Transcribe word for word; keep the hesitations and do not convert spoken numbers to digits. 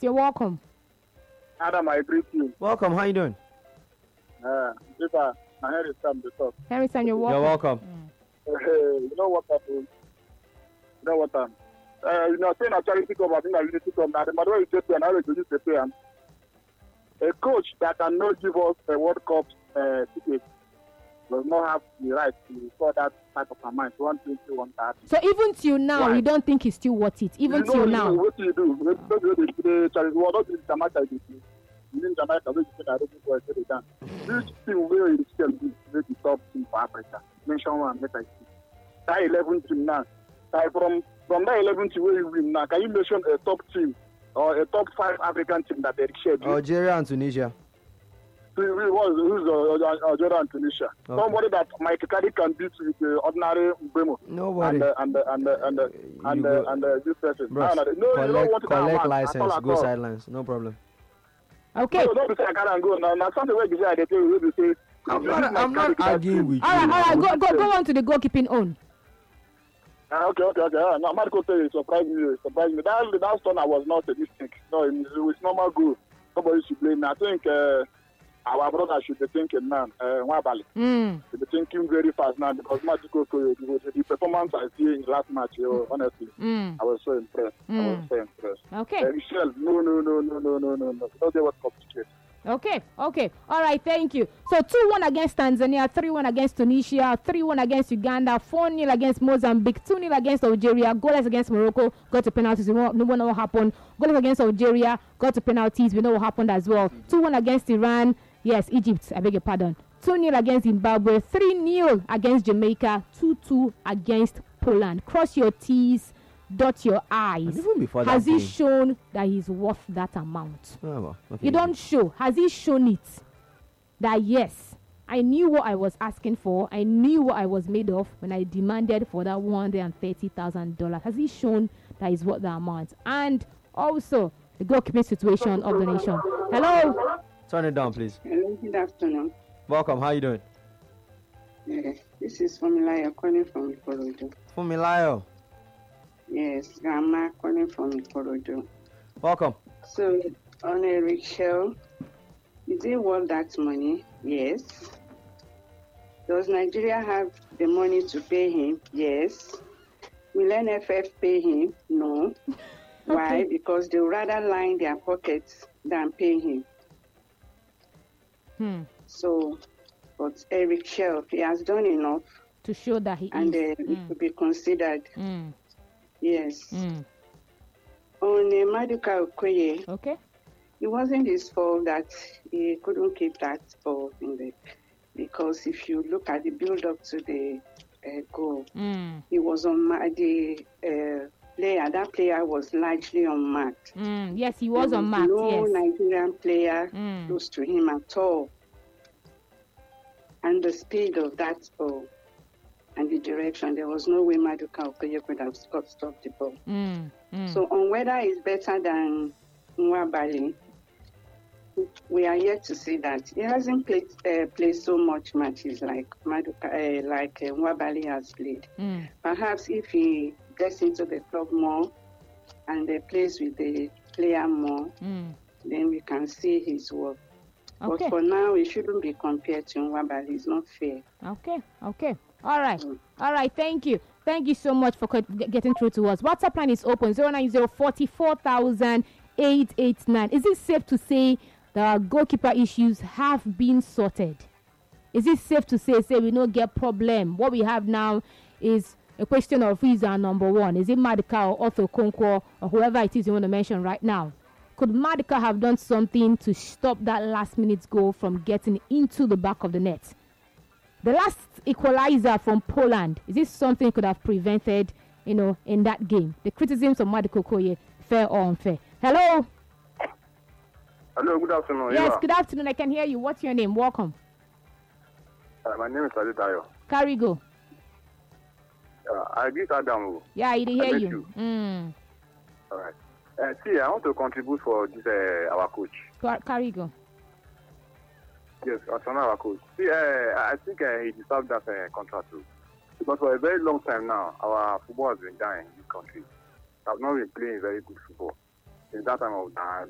you're welcome. Adam, I greet you. Welcome. How you doing? Uh, this, uh, my hair is time to talk. Henry Sam, you're welcome. You're welcome. Uh, you know what happened? You know what happened? Uh, you know, saying a charity club, I think I really took on that. But when you get to an average, you just pay him. A coach that cannot give us a World Cup uh, ticket does not have the right to score that type of amount. one twenty, one thirty. So even till now, Why? you don't think it's still worth it? Even you know, till you now? know, what do you do? You know, the, the charity, well, not in Jamaica, you in Jamaica, we say that every boy say they done. This team where you still be the top team for Africa. Mention one, let I see. That eleven team now. Like from from that eleven team where you win now, can you mention a top team or a top five African team that they shared? Algeria and Tunisia. Who was who's uh, Algeria and Tunisia? Okay. Somebody that Mike Kadi can beat with the ordinary Mbemo. Nobody. And uh, and uh, and uh, and uh, and, uh, and uh, this person. Bros, no, no, no, you don't collect, want to collect come license, out. go sidelines, no problem. Okay. No, don't be say I can't go. Now, now something where you say I dey tell you, wey be say. I'm not, I'm not arguing with you. All right, all right. Go, go, go on to the goalkeeping on. Uh, okay, okay, okay. Uh, now, Marco say it surprised me. It surprised me. That that stone was not a mistake. No, it was normal goal. Nobody should blame me. I think uh, our brother should be thinking now. Uh, Nwabali. Mm. Should be thinking very fast now because Magico, the performance I see in the last match, uh, honestly, Mm. I was so impressed. I was Mm. so impressed. Okay. Uh, Michelle, no, no, no, no, no, no, no, no. No, they were complicated. Okay, okay. All right, thank you. So two one against Tanzania, three one against Tunisia, three one against Uganda, four nil against Mozambique, two nil against Algeria, goalless against Morocco, got to penalties, we know, no one know what happened. Goalless against Algeria, got to penalties, we know what happened as well. two one against Iran, yes, Egypt, I beg your pardon. two nil against Zimbabwe, three nil against Jamaica, two two against Poland. Cross your T's, dot your I's. And even before that Has he game- shown that he's worth that amount? Oh, well, okay. You don't show. Has he shown it? That yes, I knew what I was asking for. I knew what I was made of when I demanded for that one hundred and thirty thousand dollars. Has he shown that he's worth the amount? And also the goalkeeping situation of the nation. Hello. Turn it down, please. Hello, good afternoon. Welcome. How you doing? Yes, this is Formula calling from Ikorodu. Fumilayo. Yes, Grandma calling from Ikorodu. Welcome. So, on Eric Shell, is it worth that money? Yes. Does Nigeria have the money to pay him? Yes. Will N F F pay him? No. Why? Because they would rather line their pockets than pay him. Hmm. So, but Eric Shell, he has done enough, To show that he and uh, is. it Mm. could be considered. Mm. Yes. Mm. On uh, Maduka Okoye, Okay. it wasn't his fault that he couldn't keep that ball in the, because if you look at the build-up to the uh, goal, Mm. he was on ma- the uh, player. That player was largely unmarked. Mm. Yes, he was There on mark. No Yes. Nigerian player Mm. close to him at all. And the speed of that ball and the direction, there was no way Maduka Okoye could have stopped, stopped the ball. Mm. Mm. So on whether it's better than Nwabali, we are yet to see that. He hasn't played uh, played so much matches like Maduka, uh, like uh, Nwabali has played. Mm. Perhaps if he gets into the club more and uh, plays with the player more, Mm. then we can see his work. Okay. But for now, it shouldn't be compared to Nwabali. It's not fair. Okay, okay. All right. Mm. All right, thank you. Thank you so much for co- g- getting through to us. WhatsApp line is open zero nine zero four four thousand eight eight nine. Is it safe to say the goalkeeper issues have been sorted? Is it safe to say, say we don't get problem? What we have now is a question of who is our number one. Is it Madika or Otto Konkwo or whoever it is you want to mention right now? Could Madika have done something to stop that last minute goal from getting into the back of the net? The last equalizer from Poland, is this something could have prevented, you know, in that game? The criticisms of Madiko Okoye, fair or unfair? Hello? Hello, good afternoon. Yes, Yeah. good afternoon. I can hear you. What's your name? Welcome. Uh, my name is Aditayo. Carry go. Uh, I greet Adam. Yeah, I did I hear met you. you. Mm. All right. Uh, see, I want to contribute for this uh, our coach. Car- Carry go. Yes, Asana, our coach. See, uh, I think uh, he deserves that uh, contract too. Because for a very long time now, our football has been dying in this country. We have not been playing very good football. Since that time of uh,